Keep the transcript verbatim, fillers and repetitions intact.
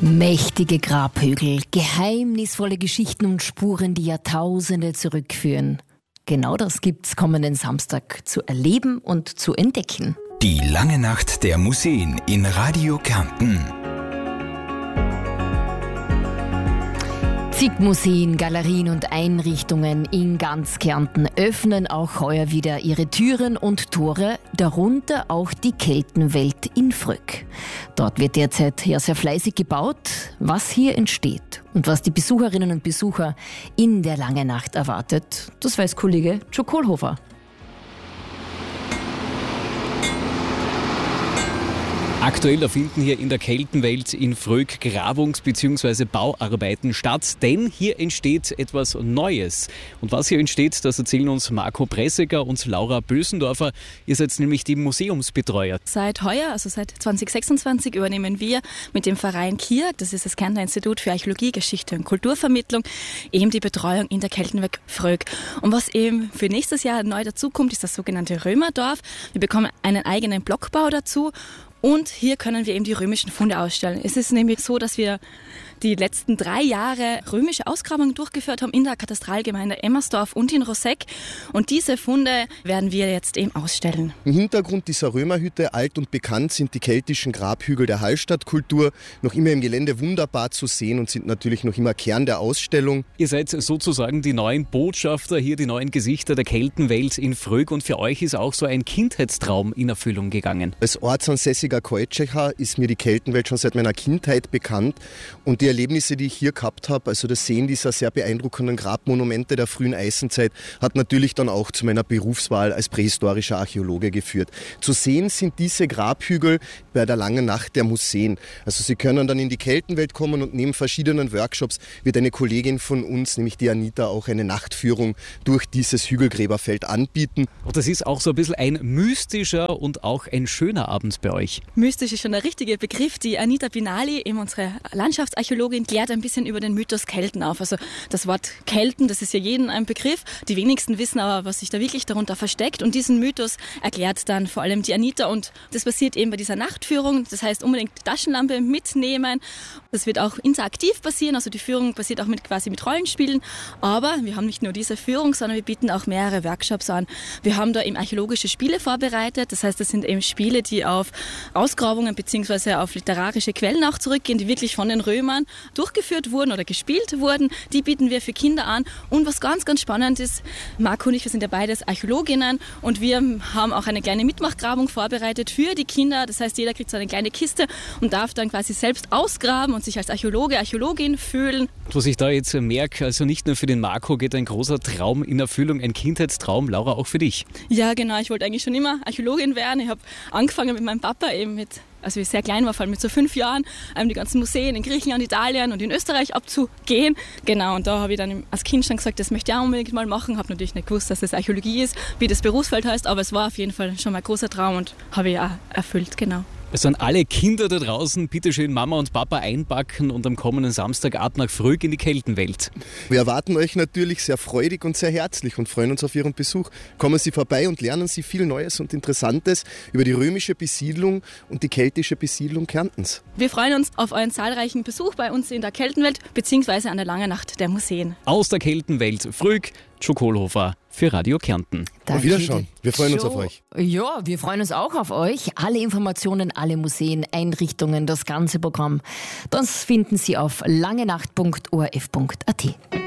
Mächtige Grabhügel, geheimnisvolle Geschichten und Spuren, die Jahrtausende zurückführen. Genau das gibt's kommenden Samstag zu erleben und zu entdecken. Die lange Nacht der Museen in Radio Kärnten. Zig Museen, Galerien und Einrichtungen in ganz Kärnten öffnen auch heuer wieder ihre Türen und Tore, darunter auch die Keltenwelt in Fröck. Dort wird derzeit ja sehr fleißig gebaut. Was hier entsteht und was die Besucherinnen und Besucher in der langen Nacht erwartet, das weiß Kollege Joe Kohlhofer. Aktuell finden hier in der Keltenwelt in Fröck Grabungs- bzw. Bauarbeiten statt, denn hier entsteht etwas Neues. Und was hier entsteht, das erzählen uns Marco Pressecker und Laura Bösendorfer. Ihr seid nämlich die Museumsbetreuer. Seit heuer, also seit zwanzig sechsundzwanzig, übernehmen wir mit dem Verein K I A G, das ist das Kärntner Institut für Archäologie, Geschichte und Kulturvermittlung, eben die Betreuung in der Keltenwelt Fröck. Und was eben für nächstes Jahr neu dazukommt, ist das sogenannte Römerdorf. Wir bekommen einen eigenen Blockbau dazu. Und hier können wir eben die römischen Funde ausstellen. Es ist nämlich so, dass wir die letzten drei Jahre römische Ausgrabungen durchgeführt haben in der Katastralgemeinde Emmersdorf und in Roseck. Und diese Funde werden wir jetzt eben ausstellen. Im Hintergrund dieser Römerhütte, alt und bekannt, sind die keltischen Grabhügel der Hallstattkultur. Noch immer im Gelände wunderbar zu sehen und sind natürlich noch immer Kern der Ausstellung. Ihr seid sozusagen die neuen Botschafter, hier die neuen Gesichter der Keltenwelt in Fröck. Und für euch ist auch so ein Kindheitstraum in Erfüllung gegangen. Als ortsansässiger Keutscher ist mir die Keltenwelt schon seit meiner Kindheit bekannt. Und die Erlebnisse, die ich hier gehabt habe, also das Sehen dieser sehr beeindruckenden Grabmonumente der frühen Eisenzeit, hat natürlich dann auch zu meiner Berufswahl als prähistorischer Archäologe geführt. Zu sehen sind diese Grabhügel bei der langen Nacht der Museen. Also Sie können dann in die Keltenwelt kommen und neben verschiedenen Workshops wird eine Kollegin von uns, nämlich die Anita, auch eine Nachtführung durch dieses Hügelgräberfeld anbieten. Und das ist auch so ein bisschen ein mystischer und auch ein schöner Abend bei euch. Mystisch ist schon der richtige Begriff. Die Anita Binali, eben unsere Landschaftsarchäologin, klärt ein bisschen über den Mythos Kelten auf. Also das Wort Kelten, das ist ja jedem ein Begriff. Die wenigsten wissen aber, was sich da wirklich darunter versteckt. Und diesen Mythos erklärt dann vor allem die Anita. Und das passiert eben bei dieser Nachtführung. Das heißt, unbedingt die Taschenlampe mitnehmen. Das wird auch interaktiv passieren. Also die Führung passiert auch mit, quasi mit Rollenspielen. Aber wir haben nicht nur diese Führung, sondern wir bieten auch mehrere Workshops an. Wir haben da eben archäologische Spiele vorbereitet. Das heißt, das sind eben Spiele, die auf Ausgrabungen bzw. auf literarische Quellen auch zurückgehen, die wirklich von den Römern durchgeführt wurden oder gespielt wurden. Die bieten wir für Kinder an. Und was ganz, ganz spannend ist, Marco und ich, wir sind ja beides Archäologinnen und wir haben auch eine kleine Mitmachgrabung vorbereitet für die Kinder. Das heißt, jeder kriegt so eine kleine Kiste und darf dann quasi selbst ausgraben und sich als Archäologe, Archäologin fühlen. Was ich da jetzt merke, also nicht nur für den Marco geht ein großer Traum in Erfüllung, ein Kindheitstraum, Laura, auch für dich. Ja, genau. Ich wollte eigentlich schon immer Archäologin werden. Ich habe angefangen mit meinem Papa eben mit, als ich sehr klein war, vor allem mit so fünf Jahren, um die ganzen Museen in Griechenland, Italien und in Österreich abzugehen. Genau, und da habe ich dann als Kind schon gesagt, das möchte ich auch unbedingt mal machen. Habe natürlich nicht gewusst, dass das Archäologie ist, wie das Berufsfeld heißt, aber es war auf jeden Fall schon mal ein großer Traum und habe ich auch erfüllt, genau. Also an alle Kinder da draußen, bitteschön Mama und Papa einpacken und am kommenden Samstag ab nach Fröck in die Keltenwelt. Wir erwarten euch natürlich sehr freudig und sehr herzlich und freuen uns auf Ihren Besuch. Kommen Sie vorbei und lernen Sie viel Neues und Interessantes über die römische Besiedlung und die keltische Besiedlung Kärntens. Wir freuen uns auf euren zahlreichen Besuch bei uns in der Keltenwelt bzw. an der langen Nacht der Museen. Aus der Keltenwelt Fröck, Joe Kohlhofer für Radio Kärnten. Auf Wiederschauen. Wir freuen uns auf euch. Ja, wir freuen uns auch auf euch. Alle Informationen, alle Museen, Einrichtungen, das ganze Programm, das finden Sie auf langenacht punkt o r f punkt a t.